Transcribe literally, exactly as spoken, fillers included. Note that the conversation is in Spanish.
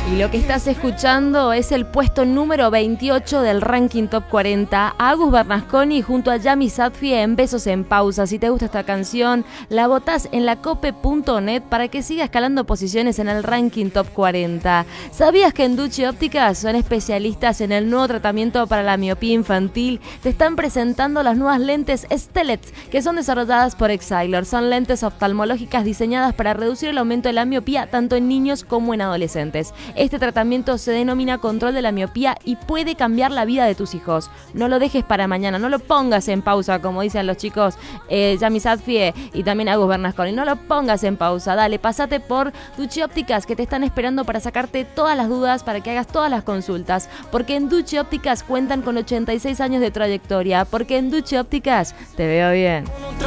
Y lo que estás escuchando es el puesto número veintiocho del ranking Top cuarenta. Agus Bernasconi junto a Yami Sadfi en Besos en Pausa. Si te gusta esta canción, la votás en lacope punto net para que siga escalando posiciones en el ranking Top cuarenta. ¿Sabías que en Ducci Ópticas son especialistas en el nuevo tratamiento para la miopía infantil? Te están presentando las nuevas lentes Stellets, que son desarrolladas por Exilor. Son lentes oftalmológicas diseñadas para reducir el aumento de la miopía tanto en niños como en adolescentes. Este tratamiento se denomina control de la miopía y puede cambiar la vida de tus hijos. No lo dejes para mañana, no lo pongas en pausa, como dicen los chicos eh, Yami Sadfi y también Agus Bernasconi. No lo pongas en pausa, dale, pasate por Ducci Ópticas, que te están esperando para sacarte todas las dudas, para que hagas todas las consultas. Porque en Ducci Ópticas cuentan con ochenta y seis años de trayectoria. Porque en Ducci Ópticas te veo bien.